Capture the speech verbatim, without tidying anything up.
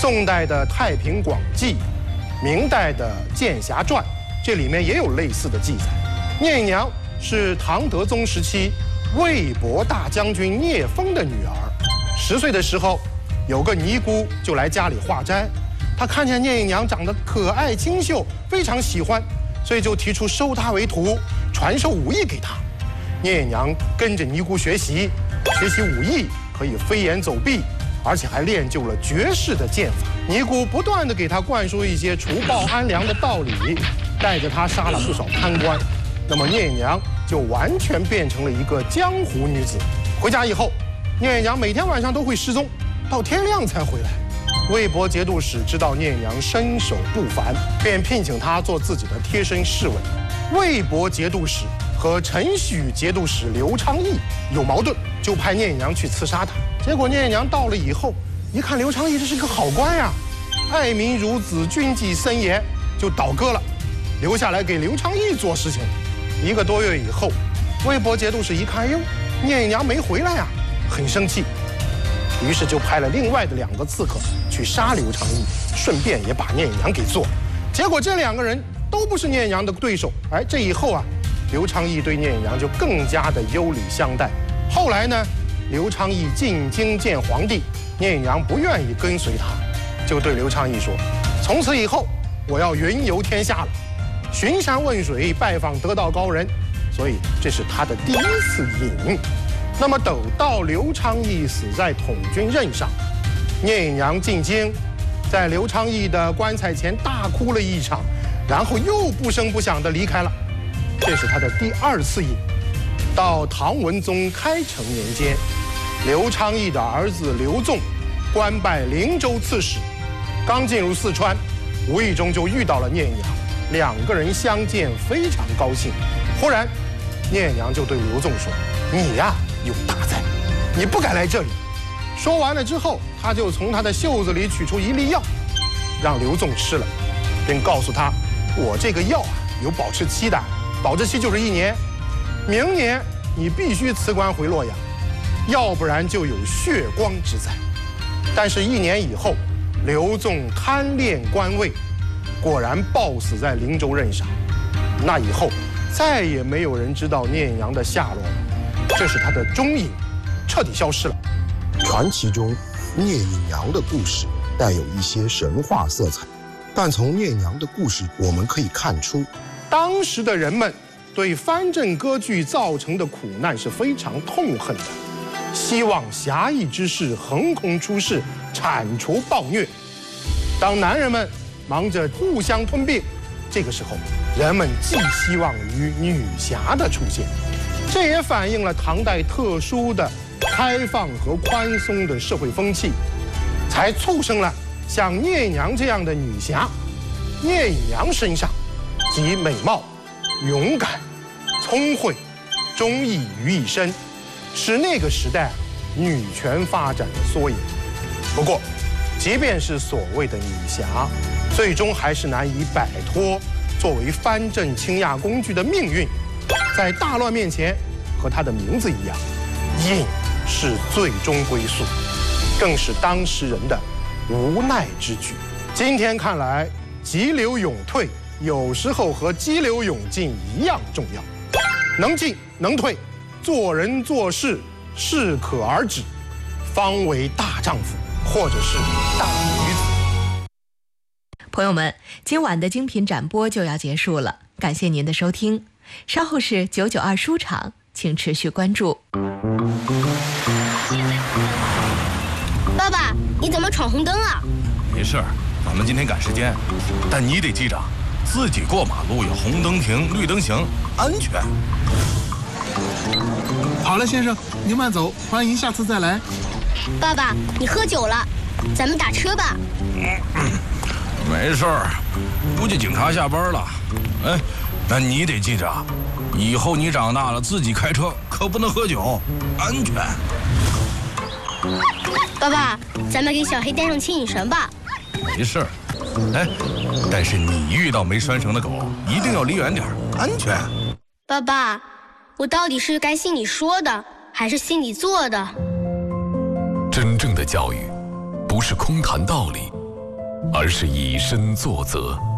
宋代的《太平广记》，明代的《剑侠传》，这里面也有类似的记载。聂隐娘是唐德宗时期魏博大将军聂风的女儿。十岁的时候，有个尼姑就来家里化斋，她看见聂隐娘长得可爱清秀，非常喜欢，所以就提出收她为徒，传授武艺给她。聂隐娘跟着尼姑学习，学习武艺，可以飞檐走壁，而且还练就了绝世的剑法。尼姑不断地给她灌输一些除暴安良的道理，带着她杀了不少贪官。那么聂隐娘就完全变成了一个江湖女子。回家以后，聂隐娘每天晚上都会失踪，到天亮才回来。魏博节度使知道聂隐娘身手不凡，便聘请她做自己的贴身侍卫。魏博节度使和陈许节度使刘昌义有矛盾，就派聂隐娘去刺杀他。结果聂隐娘到了以后，一看刘昌义这是个好官呀，爱民如子，军纪森严，就倒戈了，留下来给刘昌义做事情。一个多月以后，魏博节度使一看，哟，聂隐娘没回来呀，很生气，于是就派了另外的两个刺客去杀刘昌义，顺便也把聂隐娘给做了。结果这两个人都不是聂隐娘的对手。哎，这以后啊，刘昌义对聂隐娘就更加的优礼相待。后来呢，刘昌义进京见皇帝，聂隐娘不愿意跟随他，就对刘昌义说：“从此以后，我要云游天下了，巡山问水，拜访得道高人。”所以这是他的第一次隐。那么等到刘昌义死在统军任上，聂隐娘进京，在刘昌义的棺材前大哭了一场，然后又不声不响地离开了。这是他的第二次隐。到唐文宗开成年间，刘昌义的儿子刘纵官拜灵州刺史，刚进入四川，无意中就遇到了聂隐娘，两个人相见非常高兴。忽然，聂隐娘就对刘纵说：“你呀，有大灾，你不该来这里。”说完了之后，他就从他的袖子里取出一粒药，让刘纵吃了，并告诉他：“我这个药啊有保质期的，保质期就是一年，明年你必须辞官回洛阳，要不然就有血光之灾。”但是，一年以后，刘纵贪恋官位，果然暴死在灵州任上。那以后，再也没有人知道聂隐娘的下落了，这是她的踪影彻底消失了。 传奇中，聂隐娘的故事带有一些神话色彩，但从聂隐娘的故事，我们可以看出， 当时的人们对藩镇割据造成的苦难是非常痛恨的，希望侠义之士横空出世，铲除暴虐。当男人们忙着互相吞并，这个时候，人们寄希望于女侠的出现，这也反映了唐代特殊的开放和宽松的社会风气，才促生了像聂隐娘这样的女侠。聂隐娘身上集美貌、勇敢、聪慧、忠义于一身，是那个时代女权发展的缩影。不过，即便是所谓的女侠，最终还是难以摆脱作为藩镇倾轧工具的命运。在大乱面前，和她的名字一样，隐是最终归宿，更是当事人的无奈之举。今天看来，急流勇退有时候和激流勇进一样重要。能进能退，做人做事适可而止，方为大丈夫，或者是大女子。 朋友们，今晚的精品展播就要结束了，感谢您的收听。稍后是九九二书场，请持续关注。 爸爸，你怎么闯红灯啊？ 没事儿，咱们今天赶时间，但你得记着，自己过马路有红灯停，绿灯行，安全。 好了，先生，您慢走，欢迎下次再来。 爸爸，你喝酒了，咱们打车吧。 嗯，没事儿，估计警察下班了。哎，那你得记着，以后你长大了自己开车可不能喝酒，安全。 爸爸，咱们给小黑带上牵引绳吧。 没事儿，哎，但是你遇到没拴绳的狗，一定要离远点，安全。 爸爸，我到底是该信你说的，还是信你做的？ 真正的教育，不是空谈道理， 而是以身作则。